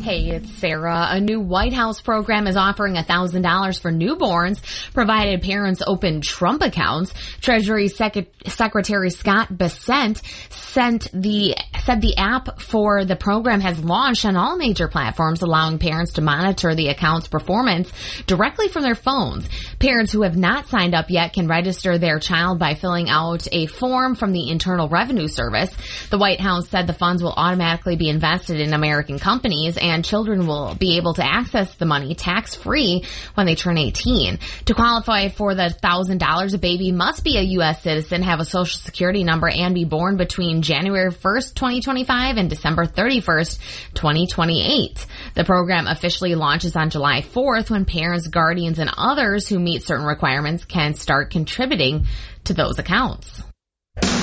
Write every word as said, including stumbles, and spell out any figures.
Hey, it's Sarah. A new White House program is offering one thousand dollars for newborns, provided parents open Trump accounts. Treasury Sec- Secretary Scott Bessent sent the, said the app for the program has launched on all major platforms, allowing parents to monitor the account's performance directly from their phones. Parents who have not signed up yet can register their child by filling out a form from the Internal Revenue Service. The White House said the funds will automatically be invested in American companies, and children will be able to access the money tax-free when they turn eighteen. To qualify for the one thousand dollars, a baby must be a U S citizen, have a social security number, and be born between January first, twenty twenty-five and December thirty-first, twenty twenty-eight. The program officially launches on July fourth, when parents, guardians, and others who meet certain requirements can start contributing to those accounts.